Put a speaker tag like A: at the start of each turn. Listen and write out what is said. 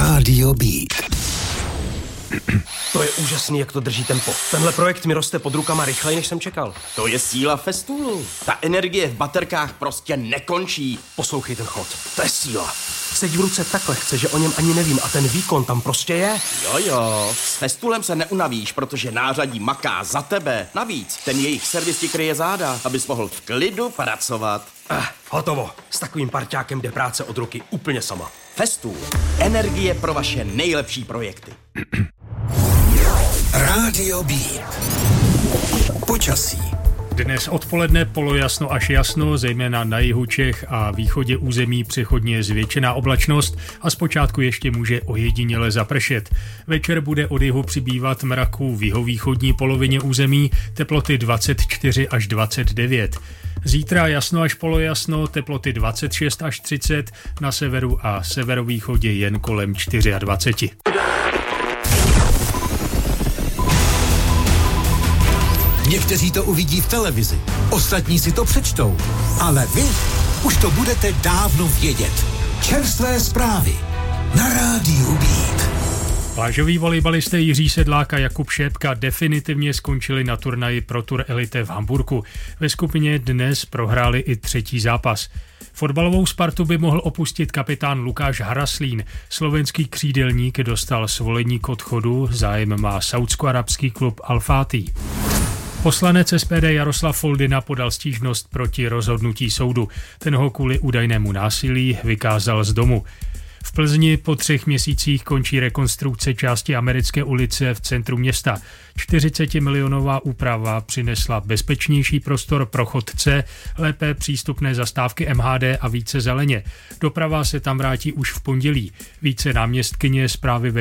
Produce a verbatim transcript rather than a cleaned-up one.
A: Rádio Beat.
B: To je úžasný, jak to drží tempo. Tenhle projekt mi roste pod rukama rychleji, než jsem čekal.
C: To je síla Festoolu. Ta energie v baterkách prostě nekončí.
B: Poslouchej ten chod. To je síla. Sedí v ruce tak lehce, že o něm ani nevím a ten výkon tam prostě je.
C: Jo, jo. S Festoolem se neunavíš, protože nářadí maká za tebe. Navíc, ten jejich servis ti kryje záda, abys mohl v klidu pracovat.
B: Eh, hotovo. S takovým parťákem jde práce od ruky úplně sama.
C: Festool. Energie pro vaše nejlepší projekty.
A: Rádio Beat. Počasí.
D: Dnes odpoledne polojasno až jasno, zejména na jihu Čech a východě území přechodně zvětšená oblačnost a zpočátku ještě může ojediněle zapršet. Večer bude od jihu přibývat mraků v jihovýchodní polovině území, teploty dvacet čtyři až dvacet devět. Zítra jasno až polojasno, teploty dvacet šest až třicet, na severu a severovýchodě jen kolem dvacet čtyři.
A: Někteří to uvidí v televizi, ostatní si to přečtou, ale vy už to budete dávno vědět. Čerstvé zprávy na Rádiu Beat.
D: Plážoví volejbalisté Jiří Sedlák a Jakub Šépka definitivně skončili na turnaji Pro Tour Elite v Hamburku. Ve skupině dnes prohráli i třetí zápas. Fotbalovou Spartu by mohl opustit kapitán Lukáš Haraslín. Slovenský křídelník dostal svolení k odchodu, zájem má saúdsko-arabský klub Al-Fatih. Poslanec S P D Jaroslav Foldyna podal stížnost proti rozhodnutí soudu. Ten ho kvůli údajnému násilí vykázal z domu. V Plzni po třech měsících končí rekonstrukce části Americké ulice v centru města. čtyřicetimilionová úprava přinesla bezpečnější prostor pro chodce, lépe přístupné zastávky M H D a více zeleně. Doprava se tam vrátí už v pondělí. Více náměstkyně správy